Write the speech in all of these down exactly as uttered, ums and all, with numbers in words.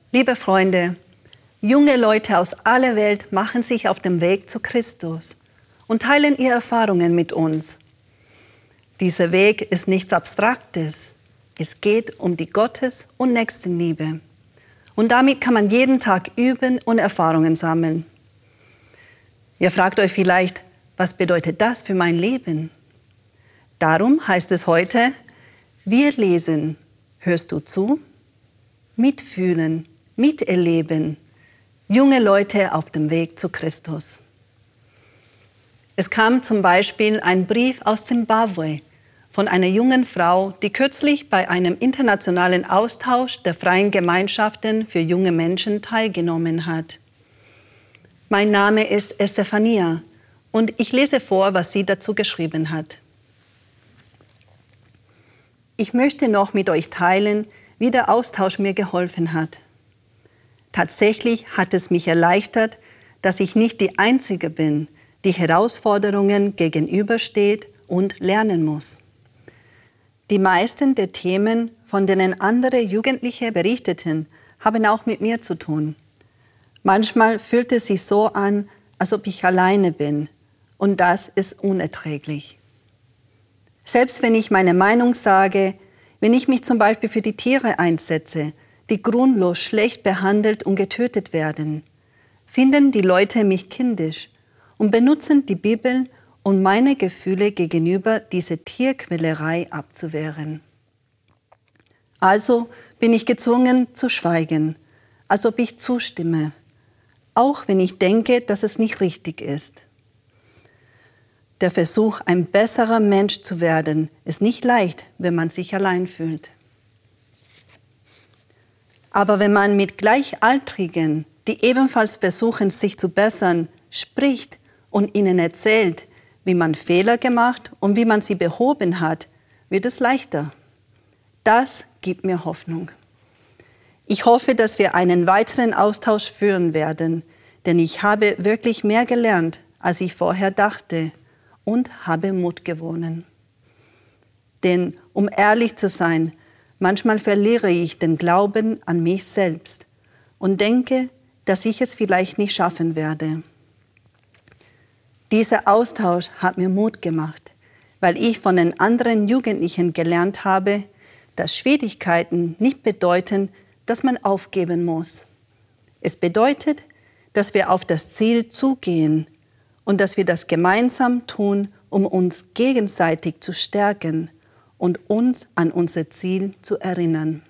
Liebe Freunde, junge Leute aus aller Welt machen sich auf den Weg zu Christus und teilen ihre Erfahrungen mit uns. Dieser Weg ist nichts Abstraktes. Es geht um die Gottes- und Nächstenliebe. Und damit kann man jeden Tag üben und Erfahrungen sammeln. Ihr fragt euch vielleicht, was bedeutet das für mein Leben? Darum heißt es heute, wir lesen. Hörst du zu? Mitfühlen, miterleben. Junge Leute auf dem Weg zu Christus. Es kam zum Beispiel ein Brief aus Zimbabwe von einer jungen Frau, die kürzlich bei einem internationalen Austausch der Freien Gemeinschaften für junge Menschen teilgenommen hat. Mein Name ist Estefania und ich lese vor, was sie dazu geschrieben hat. Ich möchte noch mit euch teilen, wie der Austausch mir geholfen hat. Tatsächlich hat es mich erleichtert, dass ich nicht die Einzige bin, die Herausforderungen gegenübersteht und lernen muss. Die meisten der Themen, von denen andere Jugendliche berichteten, haben auch mit mir zu tun. Manchmal fühlt es sich so an, als ob ich alleine bin, und das ist unerträglich. Selbst wenn ich meine Meinung sage, wenn ich mich zum Beispiel für die Tiere einsetze, die grundlos schlecht behandelt und getötet werden, finden die Leute mich kindisch und benutzen die Bibel, um meine Gefühle gegenüber dieser Tierquälerei abzuwehren. Also bin ich gezwungen zu schweigen, als ob ich zustimme, auch wenn ich denke, dass es nicht richtig ist. Der Versuch, ein besserer Mensch zu werden, ist nicht leicht, wenn man sich allein fühlt. Aber wenn man mit Gleichaltrigen, die ebenfalls versuchen, sich zu bessern, spricht und ihnen erzählt, wie man Fehler gemacht und wie man sie behoben hat, wird es leichter. Das gibt mir Hoffnung. Ich hoffe, dass wir einen weiteren Austausch führen werden, denn ich habe wirklich mehr gelernt, als ich vorher dachte, und habe Mut gewonnen. Denn, um ehrlich zu sein, manchmal verliere ich den Glauben an mich selbst und denke, dass ich es vielleicht nicht schaffen werde. Dieser Austausch hat mir Mut gemacht, weil ich von den anderen Jugendlichen gelernt habe, dass Schwierigkeiten nicht bedeuten, dass man aufgeben muss. Es bedeutet, dass wir auf das Ziel zugehen und dass wir das gemeinsam tun, um uns gegenseitig zu stärken und uns an unser Ziel zu erinnern.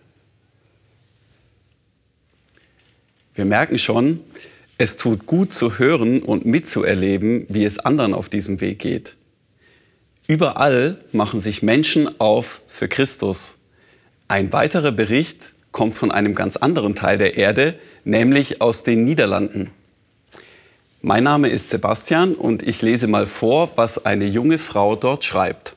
Wir merken schon, es tut gut zu hören und mitzuerleben, wie es anderen auf diesem Weg geht. Überall machen sich Menschen auf für Christus. Ein weiterer Bericht kommt von einem ganz anderen Teil der Erde, nämlich aus den Niederlanden. Mein Name ist Sebastian und ich lese mal vor, was eine junge Frau dort schreibt.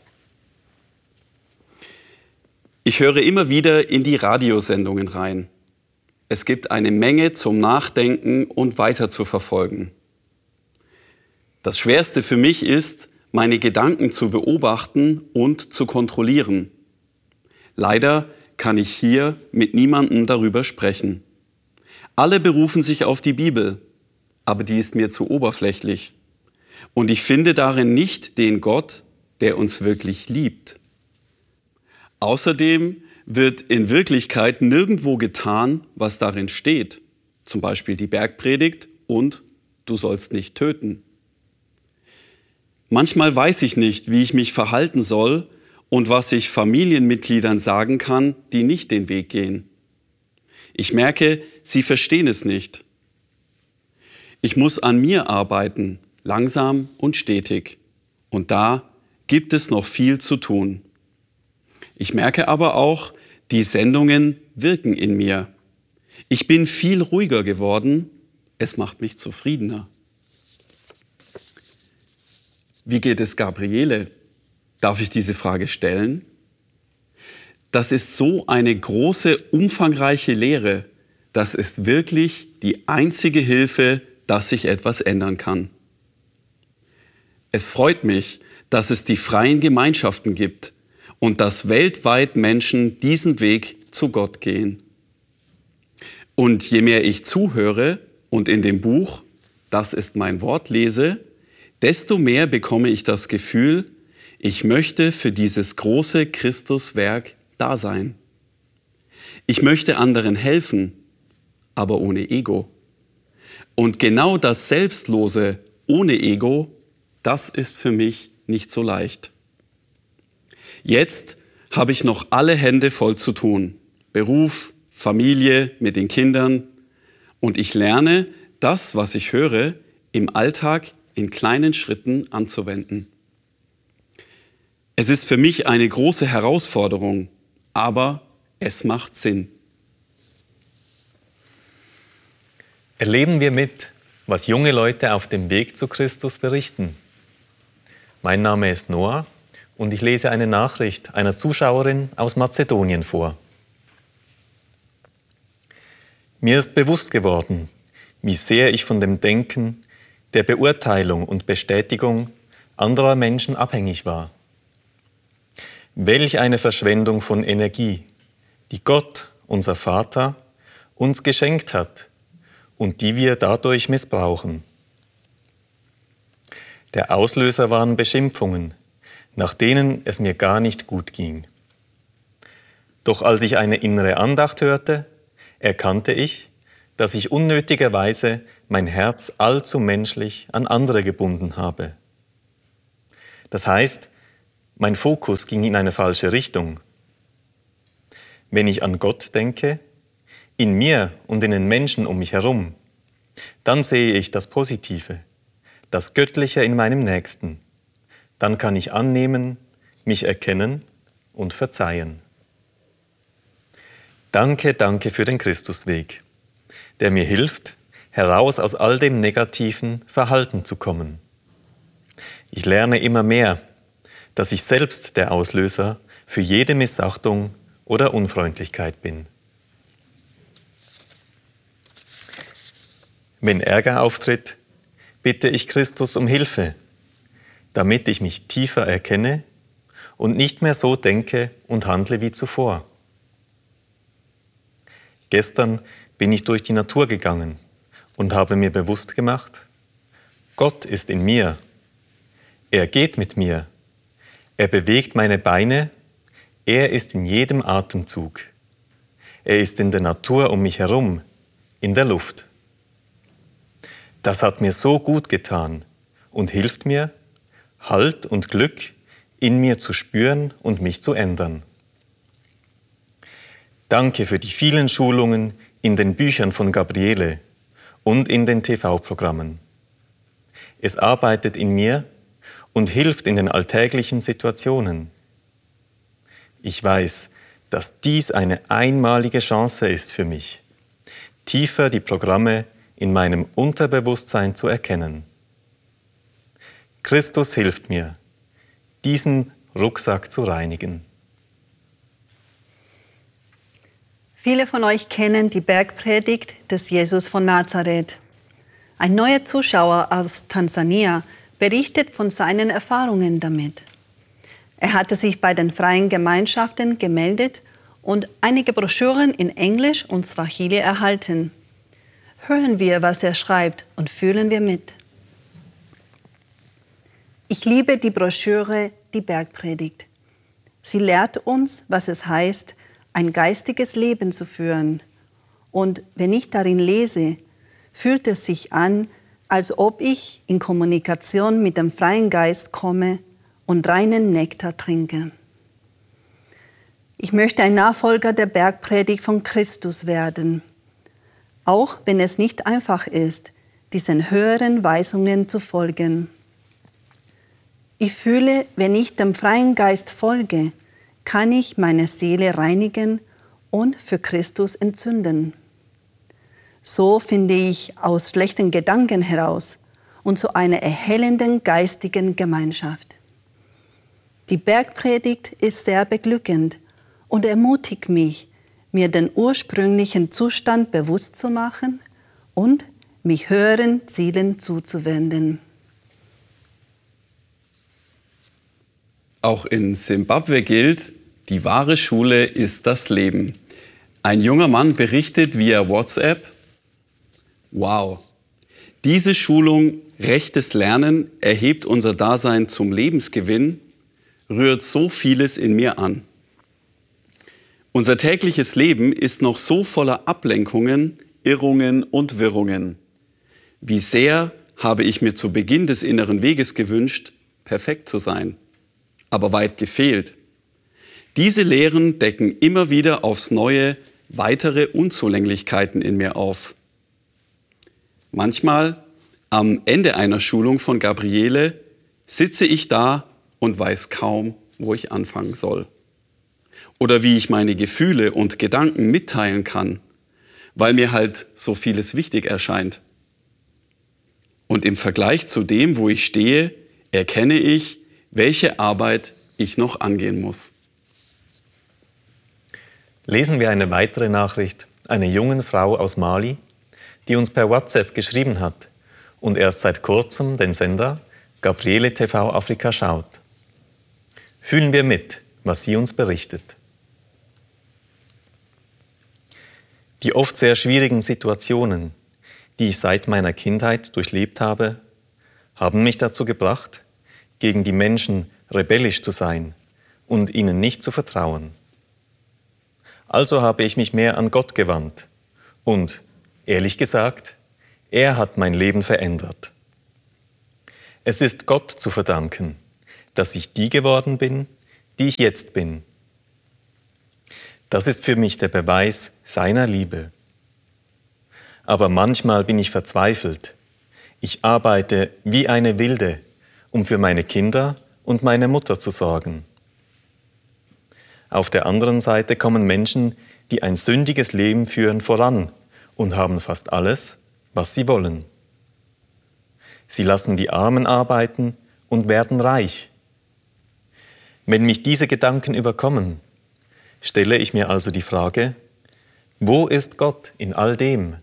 Ich höre immer wieder in die Radiosendungen rein. Es gibt eine Menge zum Nachdenken und weiter zu verfolgen. Das Schwerste für mich ist, meine Gedanken zu beobachten und zu kontrollieren. Leider kann ich hier mit niemandem darüber sprechen. Alle berufen sich auf die Bibel, aber die ist mir zu oberflächlich. Und ich finde darin nicht den Gott, der uns wirklich liebt. Außerdem wird in Wirklichkeit nirgendwo getan, was darin steht. Zum Beispiel die Bergpredigt und du sollst nicht töten. Manchmal weiß ich nicht, wie ich mich verhalten soll und was ich Familienmitgliedern sagen kann, die nicht den Weg gehen. Ich merke, sie verstehen es nicht. Ich muss an mir arbeiten, langsam und stetig. Und da gibt es noch viel zu tun. Ich merke aber auch, die Sendungen wirken in mir. Ich bin viel ruhiger geworden. Es macht mich zufriedener. Wie geht es Gabriele? Darf ich diese Frage stellen? Das ist so eine große, umfangreiche Lehre. Das ist wirklich die einzige Hilfe, dass sich etwas ändern kann. Es freut mich, dass es die freien Gemeinschaften gibt und dass weltweit Menschen diesen Weg zu Gott gehen. Und je mehr ich zuhöre und in dem Buch "Das ist mein Wort" lese, desto mehr bekomme ich das Gefühl, ich möchte für dieses große Christuswerk da sein. Ich möchte anderen helfen, aber ohne Ego. Und genau das Selbstlose ohne Ego, das ist für mich nicht so leicht. Jetzt habe ich noch alle Hände voll zu tun. Beruf, Familie, mit den Kindern. Und ich lerne, das, was ich höre, im Alltag in kleinen Schritten anzuwenden. Es ist für mich eine große Herausforderung, aber es macht Sinn. Erleben wir mit, was junge Leute auf dem Weg zu Christus berichten. Mein Name ist Noah und ich lese eine Nachricht einer Zuschauerin aus Mazedonien vor. Mir ist bewusst geworden, wie sehr ich von dem Denken, der Beurteilung und Bestätigung anderer Menschen abhängig war. Welch eine Verschwendung von Energie, die Gott, unser Vater, uns geschenkt hat und die wir dadurch missbrauchen. Der Auslöser waren Beschimpfungen, nach denen es mir gar nicht gut ging. Doch als ich eine innere Andacht hörte, erkannte ich, dass ich unnötigerweise mein Herz allzu menschlich an andere gebunden habe. Das heißt, mein Fokus ging in eine falsche Richtung. Wenn ich an Gott denke, in mir und in den Menschen um mich herum, dann sehe ich das Positive, das Göttliche in meinem Nächsten. Dann kann ich annehmen, mich erkennen und verzeihen. Danke, danke für den Christusweg, der mir hilft, heraus aus all dem negativen Verhalten zu kommen. Ich lerne immer mehr, dass ich selbst der Auslöser für jede Missachtung oder Unfreundlichkeit bin. Wenn Ärger auftritt, bitte ich Christus um Hilfe, damit ich mich tiefer erkenne und nicht mehr so denke und handle wie zuvor. Gestern bin ich durch die Natur gegangen und habe mir bewusst gemacht, Gott ist in mir. Er geht mit mir. Er bewegt meine Beine. Er ist in jedem Atemzug. Er ist in der Natur um mich herum, in der Luft. Das hat mir so gut getan und hilft mir, Halt und Glück in mir zu spüren und mich zu ändern. Danke für die vielen Schulungen in den Büchern von Gabriele und in den T V-Programmen. Es arbeitet in mir und hilft in den alltäglichen Situationen. Ich weiß, dass dies eine einmalige Chance ist für mich, tiefer die Programme in meinem Unterbewusstsein zu erkennen. Christus hilft mir, diesen Rucksack zu reinigen. Viele von euch kennen die Bergpredigt des Jesus von Nazareth. Ein neuer Zuschauer aus Tansania berichtet von seinen Erfahrungen damit. Er hatte sich bei den freien Gemeinschaften gemeldet und einige Broschüren in Englisch und Swahili erhalten. Hören wir, was er schreibt, und fühlen wir mit. Ich liebe die Broschüre Die Bergpredigt. Sie lehrt uns, was es heißt, ein geistiges Leben zu führen. Und wenn ich darin lese, fühlt es sich an, als ob ich in Kommunikation mit dem freien Geist komme und reinen Nektar trinke. Ich möchte ein Nachfolger der Bergpredigt von Christus werden, auch wenn es nicht einfach ist, diesen höheren Weisungen zu folgen. Ich fühle, wenn ich dem freien Geist folge, kann ich meine Seele reinigen und für Christus entzünden. So finde ich aus schlechten Gedanken heraus und zu einer erhellenden geistigen Gemeinschaft. Die Bergpredigt ist sehr beglückend und ermutigt mich, mir den ursprünglichen Zustand bewusst zu machen und mich höheren Zielen zuzuwenden. Auch in Simbabwe gilt, die wahre Schule ist das Leben. Ein junger Mann berichtet via WhatsApp: Wow, diese Schulung Rechtes Lernen erhebt unser Dasein zum Lebensgewinn, rührt so vieles in mir an. Unser tägliches Leben ist noch so voller Ablenkungen, Irrungen und Wirrungen. Wie sehr habe ich mir zu Beginn des inneren Weges gewünscht, perfekt zu sein, aber weit gefehlt. Diese Lehren decken immer wieder aufs Neue weitere Unzulänglichkeiten in mir auf. Manchmal, am Ende einer Schulung von Gabriele, sitze ich da und weiß kaum, wo ich anfangen soll. Oder wie ich meine Gefühle und Gedanken mitteilen kann, weil mir halt so vieles wichtig erscheint. Und im Vergleich zu dem, wo ich stehe, erkenne ich, welche Arbeit ich noch angehen muss. Lesen wir eine weitere Nachricht einer jungen Frau aus Mali, die uns per WhatsApp geschrieben hat und erst seit kurzem den Sender Gabriele T V Afrika schaut. Fühlen wir mit, was sie uns berichtet. Die oft sehr schwierigen Situationen, die ich seit meiner Kindheit durchlebt habe, haben mich dazu gebracht, gegen die Menschen rebellisch zu sein und ihnen nicht zu vertrauen. Also habe ich mich mehr an Gott gewandt und, ehrlich gesagt, er hat mein Leben verändert. Es ist Gott zu verdanken, dass ich die geworden bin, die ich jetzt bin. Das ist für mich der Beweis seiner Liebe. Aber manchmal bin ich verzweifelt. Ich arbeite wie eine Wilde, um für meine Kinder und meine Mutter zu sorgen. Auf der anderen Seite kommen Menschen, die ein sündiges Leben führen, voran und haben fast alles, was sie wollen. Sie lassen die Armen arbeiten und werden reich. Wenn mich diese Gedanken überkommen, stelle ich mir also die Frage: Wo ist Gott in all dem?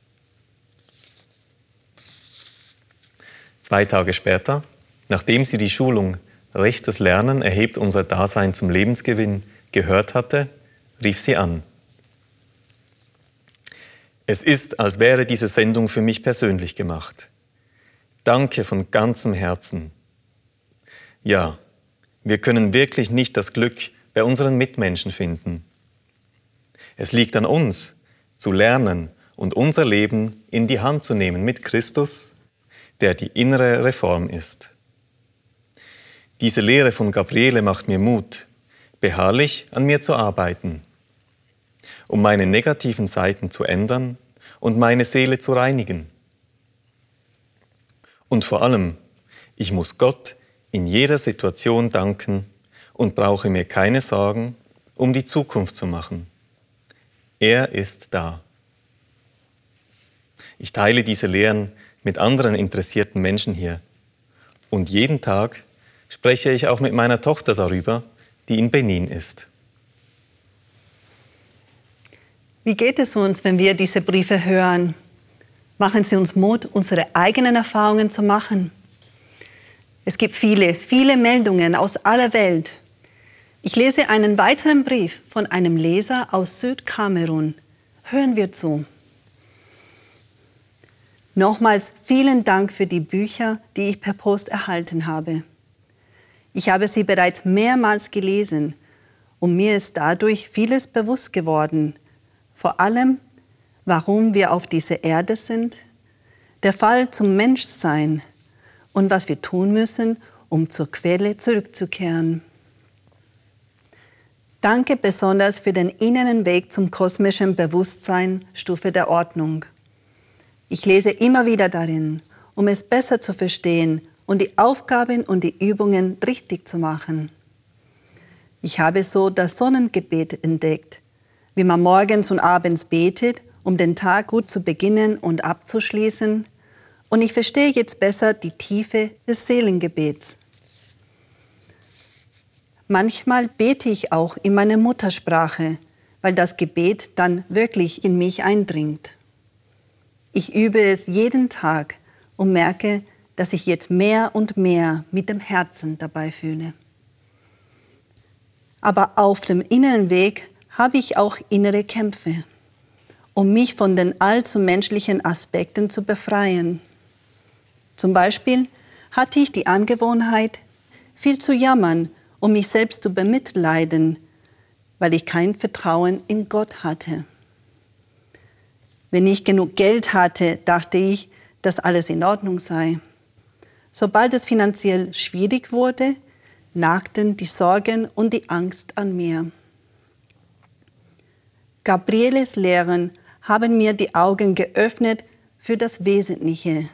Zwei Tage später, nachdem sie die Schulung Rechtes Lernen erhebt unser Dasein zum Lebensgewinn gehört hatte, rief sie an. Es ist, als wäre diese Sendung für mich persönlich gemacht. Danke von ganzem Herzen. Ja, wir können wirklich nicht das Glück bei unseren Mitmenschen finden. Es liegt an uns, zu lernen und unser Leben in die Hand zu nehmen mit Christus, der die innere Reform ist. Diese Lehre von Gabriele macht mir Mut, beharrlich an mir zu arbeiten, um meine negativen Seiten zu ändern und meine Seele zu reinigen. Und vor allem, ich muss Gott in jeder Situation danken und brauche mir keine Sorgen um die Zukunft zu machen. Er ist da. Ich teile diese Lehren mit anderen interessierten Menschen hier. Und jeden Tag spreche ich auch mit meiner Tochter darüber, die in Benin ist. Wie geht es uns, wenn wir diese Briefe hören? Machen sie uns Mut, unsere eigenen Erfahrungen zu machen? Es gibt viele, viele Meldungen aus aller Welt. Ich lese einen weiteren Brief von einem Leser aus Südkamerun. Hören wir zu. Nochmals vielen Dank für die Bücher, die ich per Post erhalten habe. Ich habe sie bereits mehrmals gelesen und mir ist dadurch vieles bewusst geworden. Vor allem, warum wir auf dieser Erde sind, der Fall zum Menschsein und was wir tun müssen, um zur Quelle zurückzukehren. Danke besonders für den inneren Weg zum kosmischen Bewusstsein, Stufe der Ordnung. Ich lese immer wieder darin, um es besser zu verstehen und die Aufgaben und die Übungen richtig zu machen. Ich habe so das Sonnengebet entdeckt, wie man morgens und abends betet, um den Tag gut zu beginnen und abzuschließen. Und ich verstehe jetzt besser die Tiefe des Seelengebets. Manchmal bete ich auch in meiner Muttersprache, weil das Gebet dann wirklich in mich eindringt. Ich übe es jeden Tag und merke, dass ich jetzt mehr und mehr mit dem Herzen dabei fühle. Aber auf dem inneren Weg habe ich auch innere Kämpfe, um mich von den allzu menschlichen Aspekten zu befreien. Zum Beispiel hatte ich die Angewohnheit, viel zu jammern, um mich selbst zu bemitleiden, weil ich kein Vertrauen in Gott hatte. Wenn ich genug Geld hatte, dachte ich, dass alles in Ordnung sei. Sobald es finanziell schwierig wurde, nagten die Sorgen und die Angst an mir. Gabrieles Lehren haben mir die Augen geöffnet für das Wesentliche.